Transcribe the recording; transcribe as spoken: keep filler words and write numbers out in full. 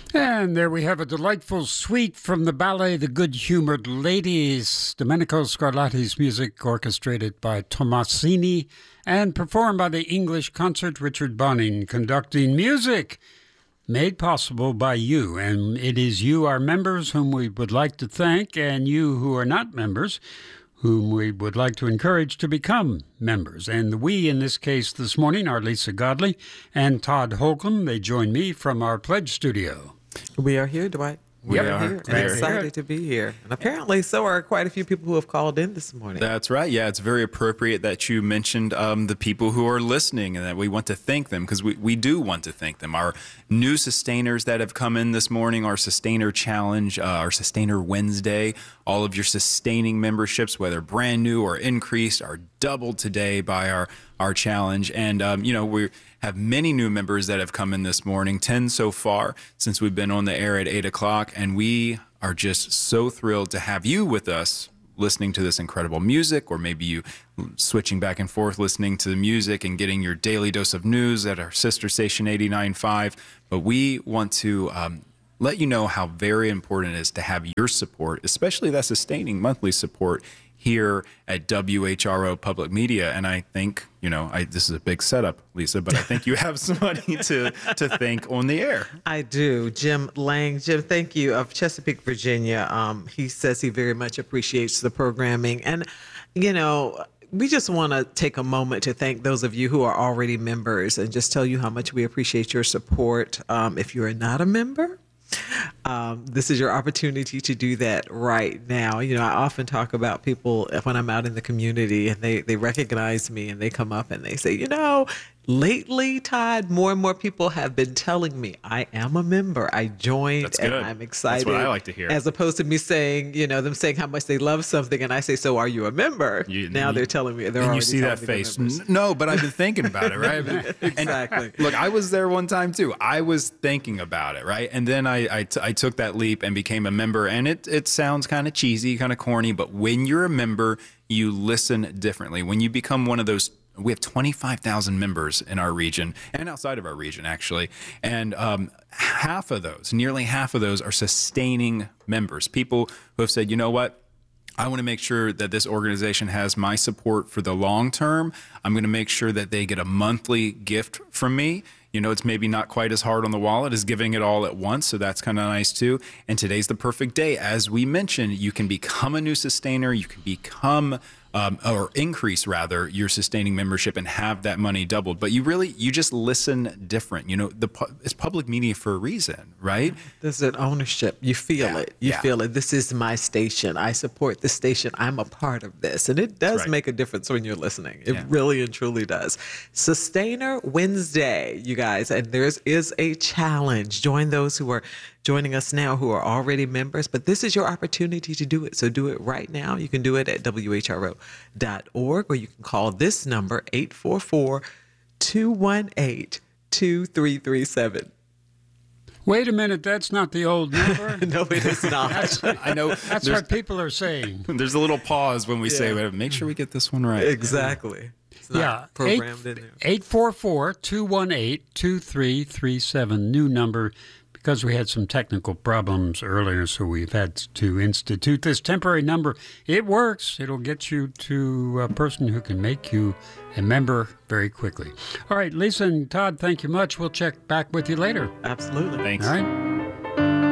And there we have a delightful suite from the ballet The Good-Humored Ladies, Domenico Scarlatti's music orchestrated by Tomasini and performed by the English Concert Richard Bonning, conducting music made possible by you. And it is you, our members, whom we would like to thank, and you who are not members, whom we would like to encourage to become members. And the we, in this case this morning, are Lisa Godley and Todd Holcomb. They join me from our Pledge Studio. We are here, Dwight. We yep. are here and excited to be here. And apparently so are quite a few people who have called in this morning. That's right. Yeah, it's very appropriate that you mentioned um, the people who are listening and that we want to thank them, because we, we do want to thank them. Our new sustainers that have come in this morning, our Sustainer Challenge, uh, our Sustainer Wednesday, all of your sustaining memberships, whether brand new or increased, are doubled today by our, our challenge. And, um, you know, we have many new members that have come in this morning, ten so far since we've been on the air at eight o'clock. And we are just so thrilled to have you with us listening to this incredible music, or maybe you switching back and forth listening to the music and getting your daily dose of news at our sister station eighty-nine point five. But we want to um, let you know how very important it is to have your support, especially that sustaining monthly support here at W H R O Public Media. And I think, you know, I, this is a big setup, Lisa, but I think you have somebody to, to thank on the air. I do. Jim Lang. Jim, thank you, of Chesapeake, Virginia. Um, he says he very much appreciates the programming. And, you know, we just want to take a moment to thank those of you who are already members and just tell you how much we appreciate your support. Um, if you're not a member, Um, this is your opportunity to do that right now. You know, I often talk about people when I'm out in the community and they, they recognize me and they come up and they say, you know, lately, Todd, more and more people have been telling me I am a member. I joined That's and good. I'm excited. That's what I like to hear. As opposed to me saying, you know, them saying how much they love something and I say, so are you a member? You, now you, they're telling me they're and already you see that telling me face. they're members. No, but I've been thinking about it, right? Exactly. And, look, I was there one time too. I was thinking about it, right? And then I I, t- I took that leap and became a member. And it it sounds kind of cheesy, kind of corny, but when you're a member, you listen differently. When you become one of those, we have twenty-five thousand members in our region and outside of our region, actually. And um, half of those, nearly half of those are sustaining members, people who have said, you know what? I want to make sure that this organization has my support for the long term. I'm going to make sure that they get a monthly gift from me. You know, it's maybe not quite as hard on the wallet as giving it all at once, so that's kind of nice too. And today's the perfect day. As we mentioned, you can become a new sustainer. You can become um, or increase rather your sustaining membership and have that money doubled. But you really, you just listen different. You know, the it's public media for a reason, right? There's an ownership. You feel Yeah, it. You yeah. feel it. This is my station. I support this station. I'm a part of this. And it does right. make a difference when you're listening. It Yeah. really and truly does. Sustainer Wednesday, you guys. And there is a challenge. Join those who are joining us now who are already members. But this is your opportunity to do it. So do it right now. You can do it at W H R O dot org, or you can call this number, eight four four, two one eight, two three three seven. Wait a minute, that's not the old number. No, it is not. I know That's there's, what people are saying. there's a little pause when we say, Yeah. "Wait, make sure we get this one right." Exactly. It's not Yeah, programmed in there. eight four four, two one eight, two three three seven, new number, because we had some technical problems earlier, so we've had to institute this temporary number. It works. It'll get you to a person who can make you a member very quickly. All right, Lisa and Todd, thank you much. We'll check back with you later. Absolutely. Thanks. All right?